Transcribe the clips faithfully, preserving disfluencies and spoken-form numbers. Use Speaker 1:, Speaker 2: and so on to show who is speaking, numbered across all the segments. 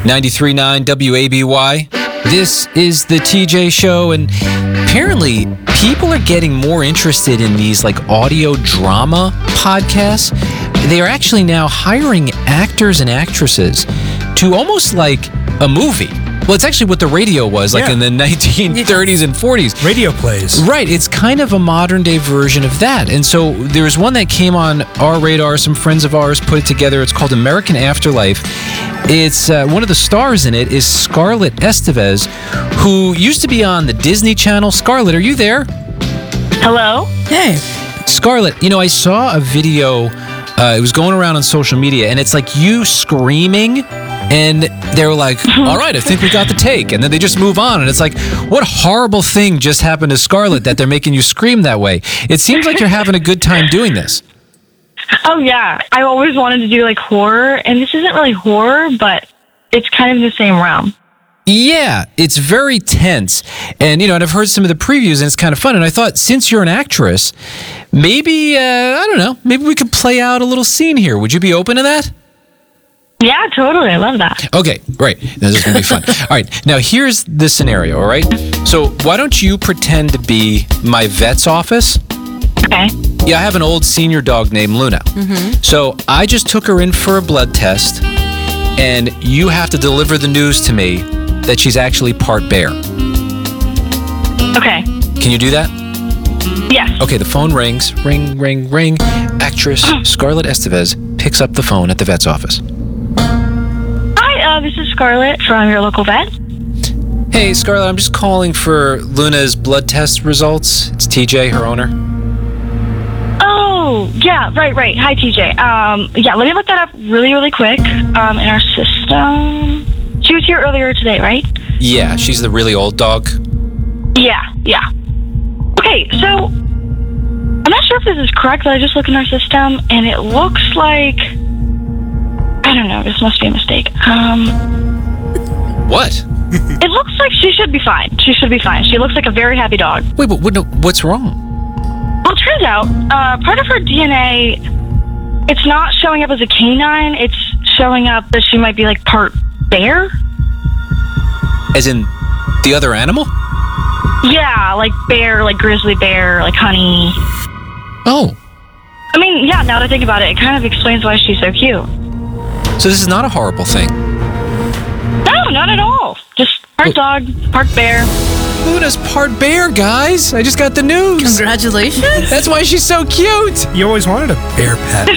Speaker 1: ninety-three point nine W A B Y. This is the T J Show, and apparently people are getting more interested in these like audio drama podcasts. They are actually now hiring actors and actresses to almost like a movie. Well, it's actually what the radio was like
Speaker 2: Yeah.
Speaker 1: in the nineteen thirties and forties.
Speaker 2: Radio plays.
Speaker 1: Right. It's kind of a modern day version of that. And so there's one that came on our radar. Some friends of ours put it together. It's called American Afterlife. It's uh, one of the stars in it is Scarlett Estevez, who used to be on the Disney Channel. Scarlett, are you there?
Speaker 3: Hello?
Speaker 4: Hey.
Speaker 1: Scarlett, you know, I saw a video. Uh, it was going around on social media, and it's like you screaming, and they were like, all right, I think we got the take. And then they just move on, and it's like, what horrible thing just happened to Scarlett that they're making you scream that way? It seems like you're having a good time doing this.
Speaker 3: Oh, yeah. I always wanted to do like horror, and this isn't really horror, but it's kind of in the same realm.
Speaker 1: Yeah, it's very tense. And, you know, and I've heard some of the previews, and it's kind of fun. And I thought, since you're an actress, maybe, uh, I don't know, maybe we could play out a little scene here. Would you be open to that?
Speaker 3: Yeah, totally. I love that.
Speaker 1: Okay, great. This is going to be fun. All right, now here's the scenario, all right? So why don't you pretend to be my vet's office?
Speaker 3: Okay.
Speaker 1: Yeah, I have an old senior dog named Luna. Mm-hmm. So I just took her in for a blood test, and you have to deliver the news to me that she's actually part bear.
Speaker 3: Okay.
Speaker 1: Can you do that?
Speaker 3: Yes.
Speaker 1: Okay, the phone rings. Ring, ring, ring. Actress Scarlett Estevez picks up the phone at the vet's office.
Speaker 3: Hi, uh, this is Scarlett from your local vet.
Speaker 1: Hey, Scarlett, I'm just calling for Luna's blood test results. It's T J, her owner.
Speaker 3: Oh, yeah, right, right. Hi, T J. Um, yeah, let me look that up really, really quick um, in our system. She was here earlier today, right?
Speaker 1: Yeah, she's the really old dog.
Speaker 3: Yeah, yeah. Okay, so I'm not sure if this is correct, but I just looked in our system, and it looks like... I don't know, this must be a mistake. Um,
Speaker 1: What?
Speaker 3: it looks like she should be fine. She should be fine. She looks like a very happy dog.
Speaker 1: Wait, but what, no, what's wrong?
Speaker 3: Well, it turns out, uh, part of her D N A, it's not showing up as a canine, it's showing up that she might be, like, part bear?
Speaker 1: As in the other animal?
Speaker 3: Yeah, like bear, like grizzly bear, like honey.
Speaker 1: Oh,
Speaker 3: I mean, yeah, now that I think about it, it kind of explains why she's so cute.
Speaker 1: so this is not a horrible thing.
Speaker 3: No, not at all. Just part dog, part bear.
Speaker 1: Luna's part bear, guys. I just got the news.
Speaker 4: Congratulations.
Speaker 1: That's why she's so cute.
Speaker 2: You always wanted a bear pet.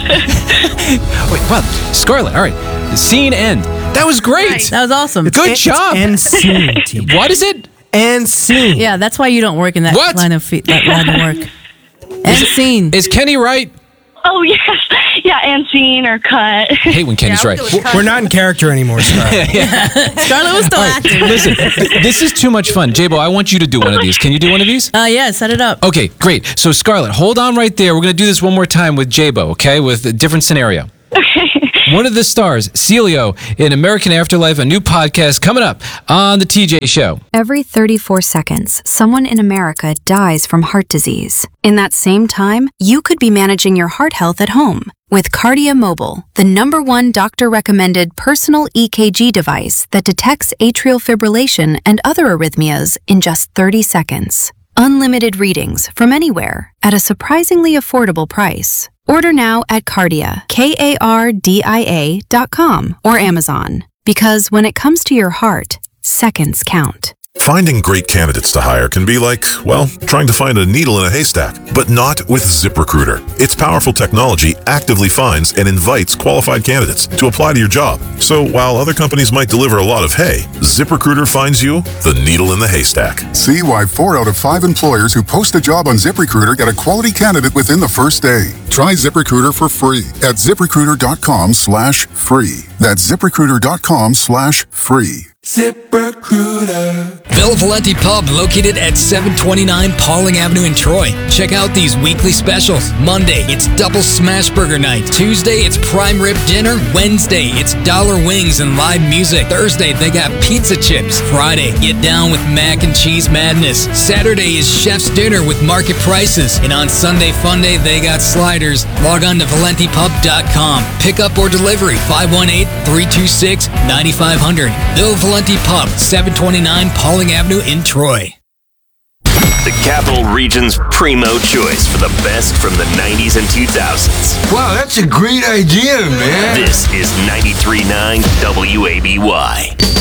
Speaker 1: Wait, wow. Scarlett, all right. Scene end. That was great.
Speaker 4: That was awesome.
Speaker 1: Good job.
Speaker 2: And scene.
Speaker 1: What is it?
Speaker 2: And scene.
Speaker 4: Yeah, that's why you don't work in that
Speaker 1: What?
Speaker 4: line of fe- that line of work. And scene.
Speaker 1: Is Kenny right?
Speaker 3: Oh, yes. Yeah, and scene or cut.
Speaker 1: I hate when Kenny's
Speaker 4: Yeah,
Speaker 1: right.
Speaker 4: we'll go
Speaker 2: We're not in character anymore, Scarlett.
Speaker 4: Scarlett was still acting.
Speaker 1: Listen, th- this is too much fun. J-Bo, I want you to do one of these. Can you do one of these?
Speaker 4: Uh, yeah, set it up.
Speaker 1: Okay, great. So, Scarlett, hold on right there. We're going to do this one more time with J-Bo, okay? With a different scenario.
Speaker 3: Okay.
Speaker 1: One of the stars, Celio, in American Afterlife, a new podcast coming up on the T J Show.
Speaker 5: Every thirty-four seconds, someone in America dies from heart disease. In that same time, you could be managing your heart health at home with Cardia Mobile, the number one doctor-recommended personal E K G device that detects atrial fibrillation and other arrhythmias in just thirty seconds. Unlimited readings from anywhere at a surprisingly affordable price. Order now at Cardia, K A R D I A dot com or Amazon. Because when it comes to your heart, seconds count.
Speaker 6: Finding great candidates to hire can be like, well, trying to find a needle in a haystack, but not with ZipRecruiter. Its powerful technology actively finds and invites qualified candidates to apply to your job. So while other companies might deliver a lot of hay, ZipRecruiter finds you the needle in the haystack.
Speaker 7: See why four out of five employers who post a job on ZipRecruiter get a quality candidate within the first day. Try ZipRecruiter for free at ZipRecruiter dot com slash free. That's ZipRecruiter dot com slash free.
Speaker 8: ZipRecruiter. Villa Valenti Pub, located at seven twenty-nine Pauling Avenue in Troy. Check out these weekly specials. Monday, it's Double Smash Burger Night. Tuesday, it's Prime Rib Dinner. Wednesday, it's Dollar Wings and live music. Thursday, they got pizza chips. Friday, get down with mac and cheese madness. Saturday is Chef's Dinner with market prices. And on Sunday Fun Day, they got sliders. Log on to valenti pub dot com. Pick up or delivery, five one eight, three two six, nine five zero zero. Villa Valenti Pub, seven twenty-nine Pauling Avenue in Troy.
Speaker 9: The Capital Region's primo choice for the best from the nineties and two thousands.
Speaker 10: Wow, that's a great idea, man.
Speaker 9: This is ninety-three point nine W A B Y.